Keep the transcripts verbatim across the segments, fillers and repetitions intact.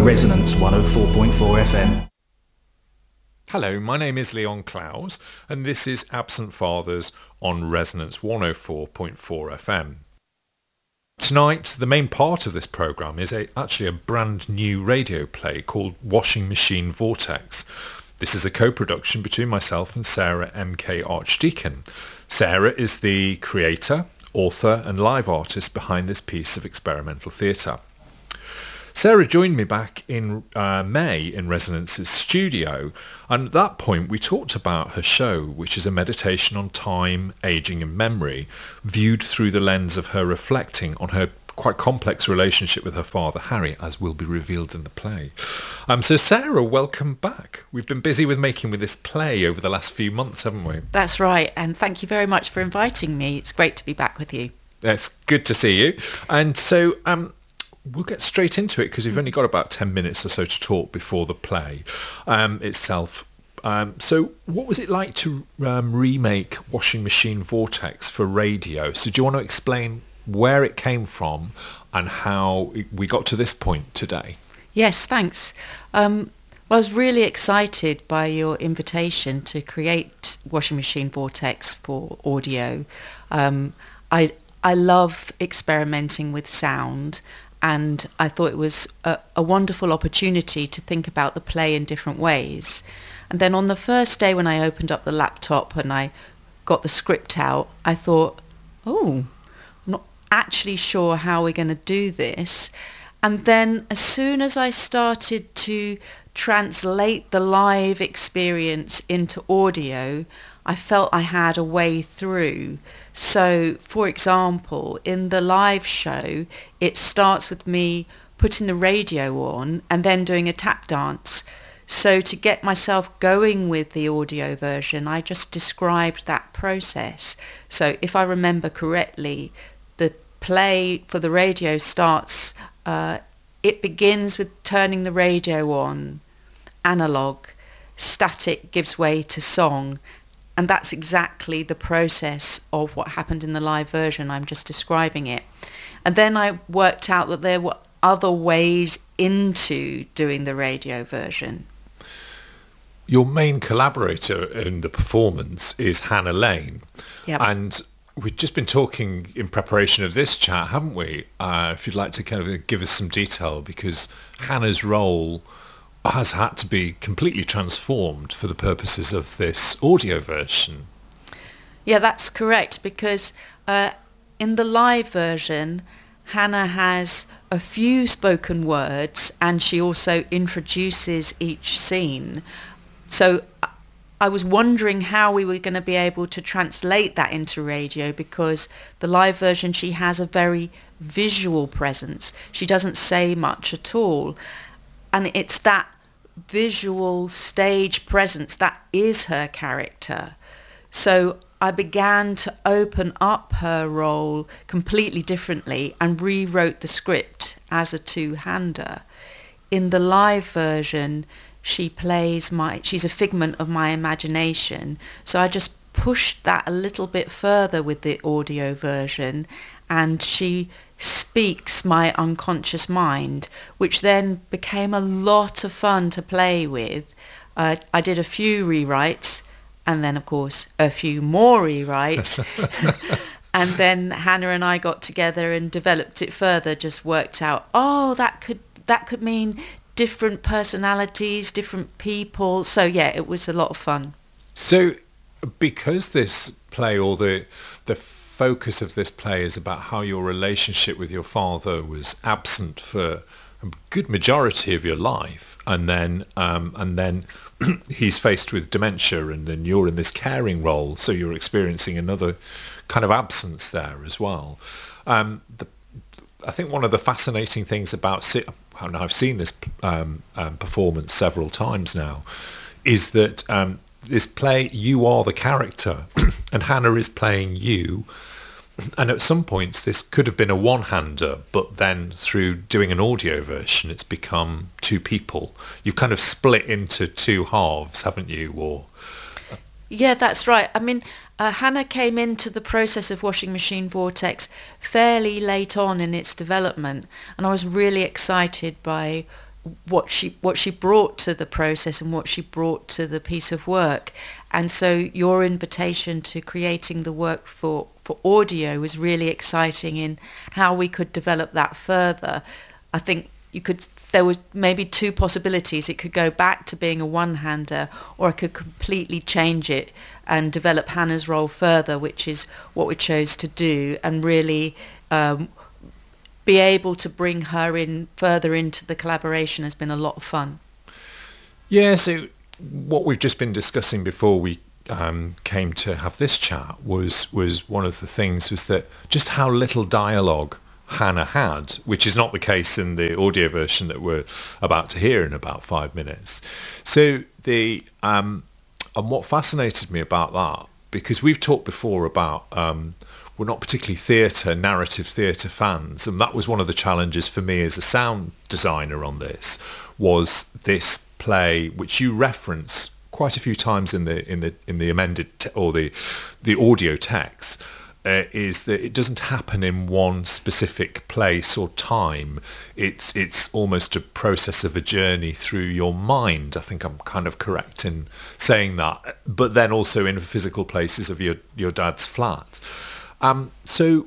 Resonance one oh four point four F M. Hello, my name is Leon Clowes, and this is Absent Fathers on Resonance one oh four point four F M. Tonight, the main part of this programme is a, actually a brand new radio play called Washing Machine Vortex. This is a co-production between myself and Sarah M K Archdeacon. Sarah is the creator, author and live artist behind this piece of experimental theatre. Sarah joined me back in uh, May in Resonance's studio, and at that point we talked about her show, which is a meditation on time, ageing and memory, viewed through the lens of her reflecting on her quite complex relationship with her father Harry, as will be revealed in the play. Um, so Sarah, welcome back. We've been busy with making with this play over the last few months, haven't we? That's right, and thank you very much for inviting me. It's great to be back with you. It's good to see you. And so um, we'll get straight into it because we've only got about ten minutes or so to talk before the play um, itself. Um, so what was it like to um, remake Washing Machine Vortex for radio? So do you want to explain where it came from and how we got to this point today? Yes, thanks. Um, well, I was really excited by your invitation to create Washing Machine Vortex for audio. Um, I I love experimenting with sound, and I thought it was a, a wonderful opportunity to think about the play in different ways. And then on the first day when I opened up the laptop and I got the script out, I thought, oh, I'm not actually sure how we're going to do this. And then as soon as I started to translate the live experience into audio, I felt I had a way through. So, for example, in the live show, it starts with me putting the radio on and then doing a tap dance. So to get myself going with the audio version, I just described that process. So if I remember correctly, the play for the radio starts, uh, it begins with turning the radio on, analog, static gives way to song, and that's exactly the process of what happened in the live version. I'm just describing it. And then I worked out that there were other ways into doing the radio version. Your main collaborator in the performance is Hannah Lane. Yep. And we've just been talking in preparation of this chat, haven't we? Uh, if you'd like to kind of give us some detail, because Hannah's role has had to be completely transformed for the purposes of this audio version. Yeah, that's correct, because uh, in the live version, Hannah has a few spoken words and she also introduces each scene. So I was wondering how we were going to be able to translate that into radio, because the live version, she has a very visual presence. She doesn't say much at all. And it's that visual stage presence that is her character. So I began to open up her role completely differently and rewrote the script as a two-hander. In the live version, she plays my, she's a figment of my imagination. So I just pushed that a little bit further with the audio version, and she speaks my unconscious mind, which then became a lot of fun to play with. Uh, I did a few rewrites, and then of course a few more rewrites. And then Hannah and I got together and developed it further, just worked out, oh, that could that could mean different personalities, different people. So yeah, it was a lot of fun. So because this play, or the the focus of this play, is about how your relationship with your father was absent for a good majority of your life, and then um, and then he's faced with dementia, and then you're in this caring role, so you're experiencing another kind of absence there as well. Um, the, I think one of the fascinating things about si- and I've seen this um, um, performance several times now, is that um, this play, you are the character and Hannah is playing you. And at some points this could have been a one-hander, but then through doing an audio version, it's become two people. You've kind of split into two halves, haven't you? Or Yeah, that's right. I mean, uh, Hannah came into the process of Washing Machine Vortex fairly late on in its development, and I was really excited by what she what she brought to the process and what she brought to the piece of work. And so your invitation to creating the work for, for audio was really exciting in how we could develop that further. I think you could there was maybe two possibilities. It could go back to being a one-hander, or I could completely change it and develop Hannah's role further, which is what we chose to do, and really um, be able to bring her in further into the collaboration has been a lot of fun. Yeah, so what we've just been discussing before we um, came to have this chat was was one of the things was that just how little dialogue Hannah had, which is not the case in the audio version that we're about to hear in about five minutes. So the um, and what fascinated me about that, because we've talked before about um, we're not particularly theatre, narrative theatre fans, and that was one of the challenges for me as a sound designer on this, was this play which you reference quite a few times in the in the in the amended te- or the the audio text. Uh, is that it doesn't happen in one specific place or time. It's it's almost a process of a journey through your mind. I think I'm kind of correct in saying that. But then also in physical places of your, your dad's flat. Um, so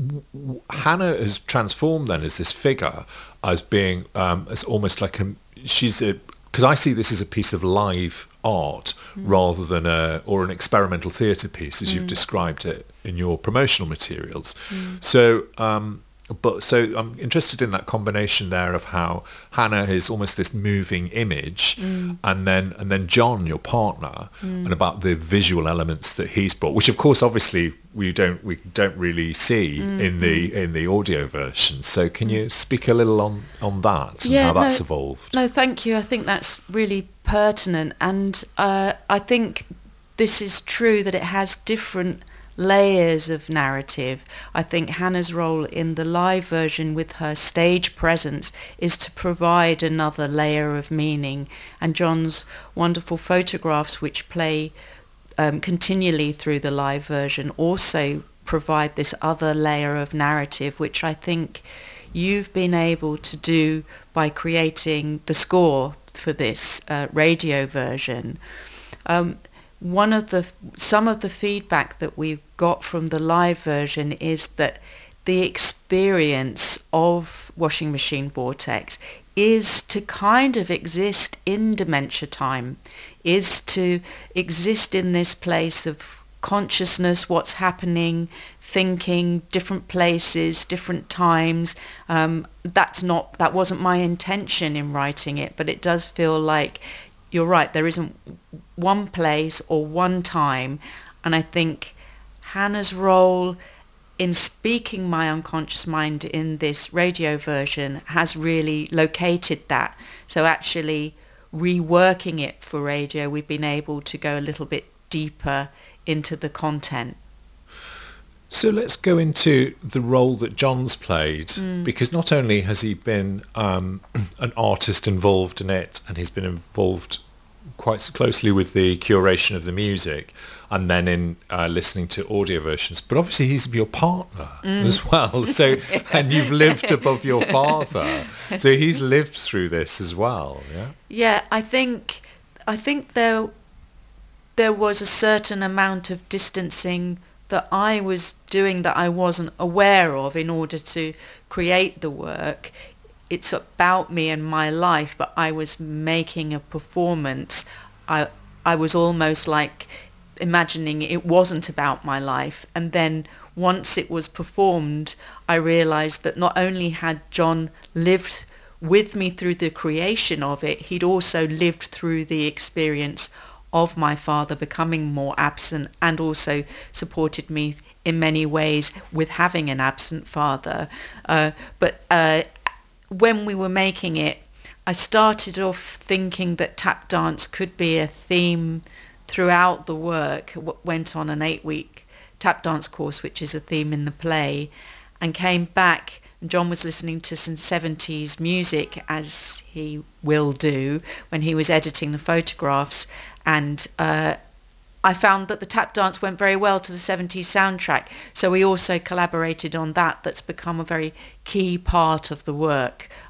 w- Hannah has transformed then as this figure, as being um, as almost like a she's a because I see this as a piece of live art mm. rather than a or an experimental theatre piece, as mm. you've described it in your promotional materials. Mm. So, um, but so I'm interested in that combination there of how Hannah is almost this moving image, mm. and then and then John, your partner, mm. and about the visual elements that he's brought, which of course, obviously, we don't we don't really see mm. in the in the audio version. So, can you speak a little on on that and yeah, how that's no, evolved? No, thank you. I think that's really pertinent, and uh, I think this is true that it has different layers of narrative. I think Hannah's role in the live version with her stage presence is to provide another layer of meaning, and John's wonderful photographs, which play um, continually through the live version, also provide this other layer of narrative, which I think you've been able to do by creating the score for this uh, radio version. Um, One of the some of the feedback that we've got from the live version is that the experience of Washing Machine Vortex is to kind of exist in dementia time, is to exist in this place of consciousness, what's happening, thinking, different places, different times. Um, that's not that wasn't my intention in writing it, but it does feel like you're right, there isn't one place or one time, and I think Hannah's role in speaking my unconscious mind in this radio version has really located that. So actually reworking it for radio, we've been able to go a little bit deeper into the content. So let's go into the role that John's played, mm. because not only has he been um, an artist involved in it, and he's been involved quite closely with the curation of the music, and then in uh, listening to audio versions, but obviously he's your partner mm. as well. So, and you've lived above your father, so he's lived through this as well. Yeah. Yeah, I think I think there there was a certain amount of distancing that I was doing that I wasn't aware of in order to create the work. It's about me and my life, but I was making a performance. I I was almost like imagining it wasn't about my life. And then once it was performed, I realized that not only had John lived with me through the creation of it, he'd also lived through the experience of my father becoming more absent, and also supported me in many ways with having an absent father. Uh, but uh, when we were making it, I started off thinking that tap dance could be a theme throughout the work. W- went on an eight-week tap dance course, which is a theme in the play, and came back. John was listening to some seventies music, as he will do when he was editing the photographs, and uh, I found that the tap dance went very well to the seventies soundtrack. So we also collaborated on that. That's become a very key part of the work.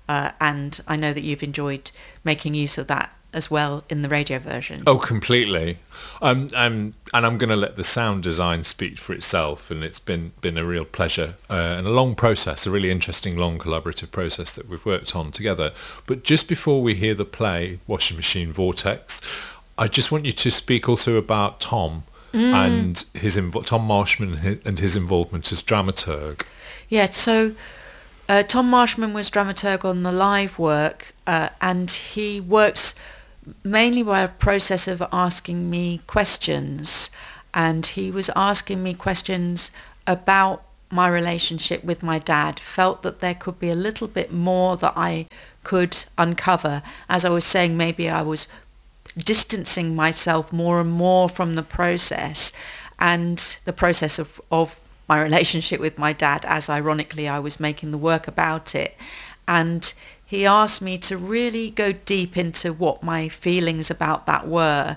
uh, and I know that you've enjoyed making use of that as well in the radio version. Oh, completely. Um, um, and I'm going to let the sound design speak for itself, and it's been been a real pleasure uh, and a long process, a really interesting long collaborative process that we've worked on together. But just before we hear the play, Washing Machine Vortex, I just want you to speak also about Tom mm. and his invo- Tom Marshman and his involvement as dramaturg. Yeah, so uh, Tom Marshman was dramaturg on the live work, uh, and he works mainly by a process of asking me questions, and he was asking me questions about my relationship with my dad. Felt that there could be a little bit more that I could uncover. As I was saying, maybe I was distancing myself more and more from the process and the process of, of my relationship with my dad, as ironically I was making the work about it. And he asked me to really go deep into what my feelings about that were,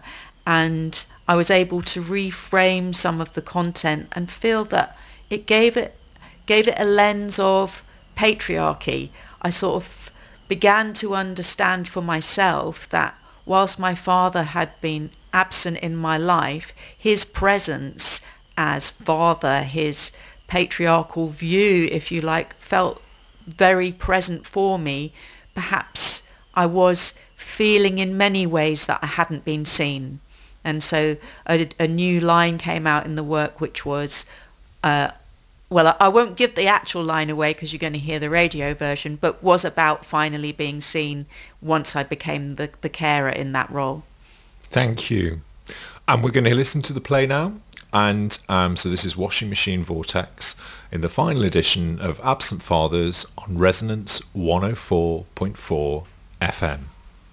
and I was able to reframe some of the content and feel that it gave it gave it a lens of patriarchy. I sort of began to understand for myself that whilst my father had been absent in my life, his presence as father, his patriarchal view, if you like, felt very present for me. Perhaps I was feeling in many ways that I hadn't been seen. And so a, a new line came out in the work, which was, uh, well, I, I won't give the actual line away because you're going to hear the radio version, but was about finally being seen once I became the, the carer in that role. Thank you. And we're going to listen to the play now. And um, so this is Washing Machine Vortex in the final edition of Absent Fathers on Resonance one oh four point four F M.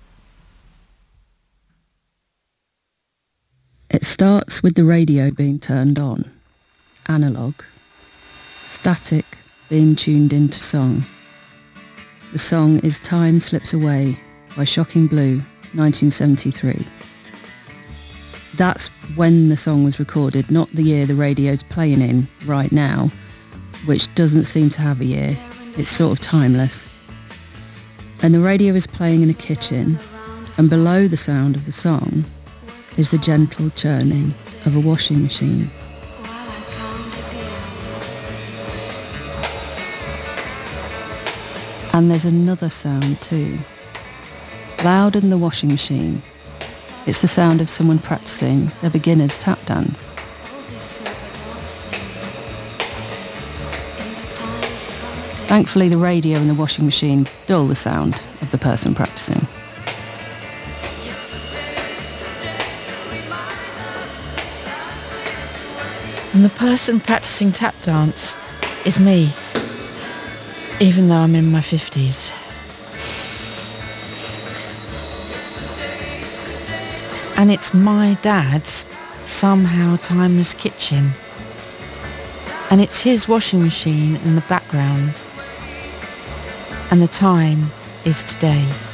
It starts with the radio being turned on, analogue, static being tuned into song. The song is Time Slips Away by Shocking Blue, nineteen seventy-three. That's when the song was recorded, not the year the radio's playing in right now, which doesn't seem to have a year. It's sort of timeless. And the radio is playing in a kitchen, and below the sound of the song is the gentle churning of a washing machine. And there's another sound too, louder than the washing machine. It's the sound of someone practicing their beginner's tap dance. Thankfully, the radio and the washing machine dull the sound of the person practicing. And the person practicing tap dance is me, even though I'm in my fifties. And it's my dad's somehow timeless kitchen. And it's his washing machine in the background. And the time is today.